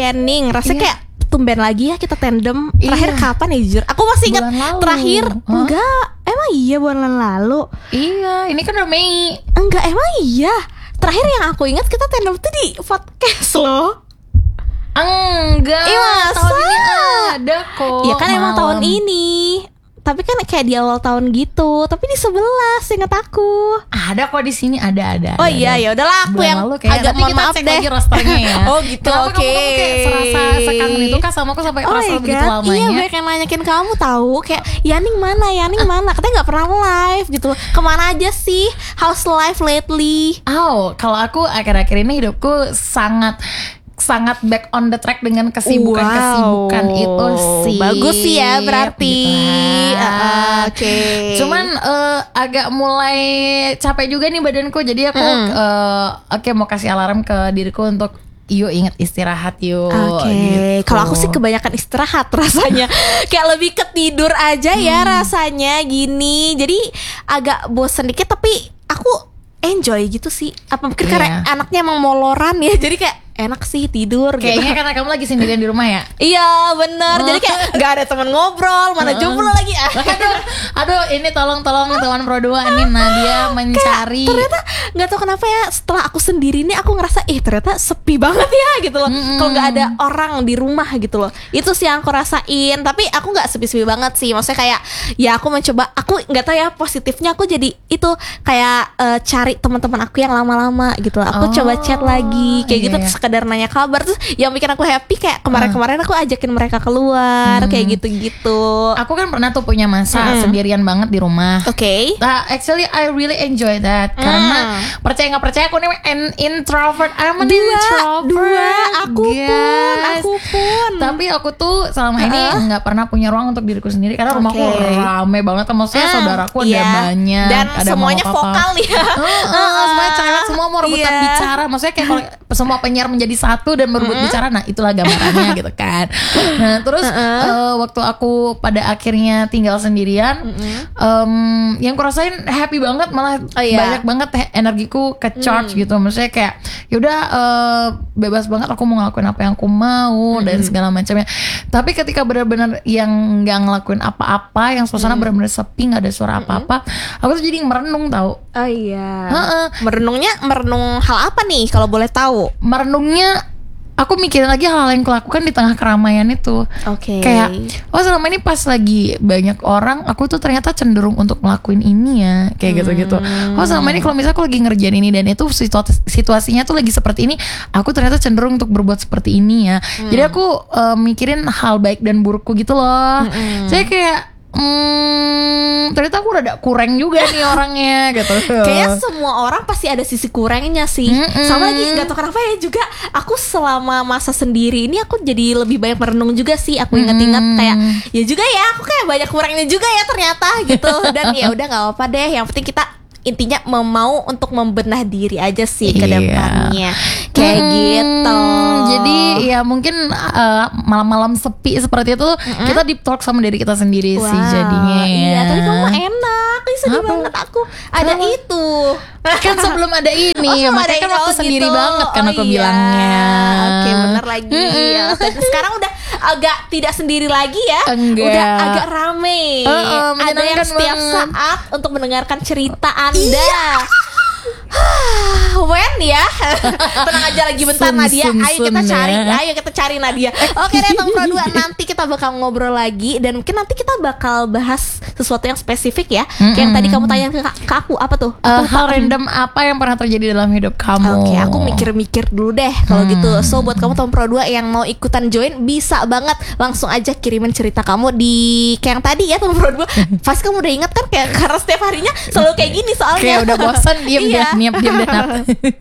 Yening. Rasanya kayak tumben lagi ya kita tandem. Terakhir kapan ya jujur? Aku masih ingat terakhir. Enggak, emang iya bulan lalu. Iya, ini kan udah Mei. Enggak, emang iya. Terakhir yang aku ingat kita tandem tuh di podcast loh. Enggak, tahun ini ada kok. Iya kan emang tahun ini. Tapi kan kayak di awal tahun gitu. Tapi di 11 ingat aku. Ada kok di sini ada. Oh iya ya udahlah aku yang agak mohon maaf cek deh. Lagi rosternya ya. Oh gitu. Kenapa kamu kayak serasa sekangen itu kah sama aku sampai rasa begitu lamanya? Iya banyak yang nanyakin kamu tahu kayak Yaning mana katanya nggak pernah live gitu. Kemana aja sih? How's life lately? Kalau aku akhir-akhir ini hidupku sangat back on the track dengan kesibukan itu sih. Bagus sih ya berarti. Oke. Cuman agak mulai capek juga nih badanku. Jadi aku mau kasih alarm ke diriku untuk yuk ingat istirahat yuk. Gitu. Kalau aku sih kebanyakan istirahat rasanya. Kayak lebih ke tidur aja ya rasanya gini. Jadi agak bosen dikit tapi aku enjoy gitu sih. Apa mungkin karena anaknya emang moloran ya. Jadi kayak enak sih tidur. Kayaknya gitu. karena kamu lagi sendirian di rumah ya. Iya benar. Jadi kayak gak ada teman ngobrol. Mana jomblo lagi. Aduh ini tolong teman Pro 2 ini Nadia mencari. Kayak, ternyata gak tahu kenapa ya setelah aku sendiri nih aku ngerasa ternyata sepi banget ya gitu loh. Kalau gak ada orang di rumah gitu loh. Itu sih yang aku rasain. Tapi aku gak sepi-sepi banget sih. Maksudnya kayak ya aku mencoba. Aku gak tahu ya positifnya aku jadi itu kayak cari teman-teman aku yang lama-lama gitu loh. Aku coba chat lagi kayak gitu sekedar nanya kabar. Terus yang bikin aku happy kayak kemarin-kemarin aku ajakin mereka keluar kayak gitu-gitu. Aku kan pernah tuh punya masa sendirian banget di rumah. Actually I really enjoy that karena percaya nggak percaya aku nih an introvert. I'm an introvert. Aku pun. Tapi aku tuh selama ini nggak pernah punya ruang untuk diriku sendiri karena rumahku rame banget. Maksudnya saudaraku ada banyak dan ada semuanya vokal ya. Semuanya cewek semua mau rebutan bicara. Maksudnya kayak kalau semua penyiar menjadi satu dan berebut bicara, nah itulah gambarannya gitu kan. Nah terus waktu aku pada akhirnya tinggal sendirian, yang kurasain happy banget, malah banyak banget energiku ke charge gitu. Maksudnya kayak yaudah bebas banget aku mau ngelakuin apa yang aku mau dan segala macamnya. Tapi ketika benar-benar yang nggak ngelakuin apa-apa, yang suasana benar-benar sepi, nggak ada suara apa-apa, aku tuh jadi merenung tau. Merenung hal apa nih kalau boleh tahu? Merenungnya aku mikirin lagi hal-hal yang kulakukan di tengah keramaian itu. Kayak selama ini pas lagi banyak orang, aku tuh ternyata cenderung untuk ngelakuin ini ya, kayak gitu-gitu. Selama ini kalau misalnya aku lagi ngerjain ini dan itu situasinya tuh lagi seperti ini, aku ternyata cenderung untuk berbuat seperti ini ya. Jadi aku mikirin hal baik dan burukku gitu loh. Saya kayak ternyata aku rada kurang juga nih orangnya gitu. Kayaknya semua orang pasti ada sisi kurangnya sih. Sama lagi gak tau kenapa ya juga aku selama masa sendiri ini aku jadi lebih banyak merenung juga sih. Aku ingat-ingat kayak ya juga ya aku kayak banyak kurangnya juga ya ternyata gitu. Dan ya udah gak apa-apa deh. Yang penting kita intinya mau untuk membenah diri aja sih ke depannya. Kayak gitu. Jadi ya mungkin malam-malam sepi seperti itu kita deep talk sama diri kita sendiri sih jadinya. Iya, tapi kamu enak. Sedih banget aku. Ada itu. Kan sebelum ada ini, makanya kan waktu sendiri banget kan aku bilangnya. Oke, bener lagi. Sekarang udah agak tidak sendiri lagi ya. Udah agak rame. Ada yang setiap saat untuk mendengarkan cerita Anda. When ya. Tenang aja lagi bentar Nadia. Ayo kita cari Nadia. Oke deh Tom Pro 2, nanti kita bakal ngobrol lagi. Dan mungkin nanti kita bakal bahas sesuatu yang spesifik ya. Kayak yang tadi kamu tanya ke aku. Apa tuh? Hal random apa yang pernah terjadi dalam hidup kamu? Oke, aku mikir-mikir dulu deh kalau gitu. So buat kamu Tom Pro 2 yang mau ikutan join, bisa banget langsung aja kirimin cerita kamu di kayak yang tadi ya Tom Pro 2. Pasti kamu udah ingat kan, kayak karena setiap harinya selalu kayak gini soalnya. Kayak udah bosan diam.